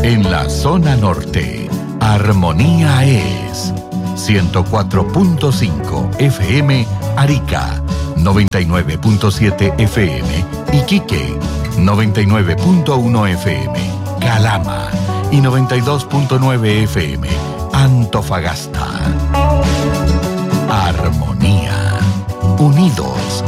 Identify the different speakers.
Speaker 1: En la zona norte, Armonía es 104.5 FM Arica, 99.7 FM Iquique, 99.1 FM Calama y 92.9 FM Antofagasta. Armonía. Unidos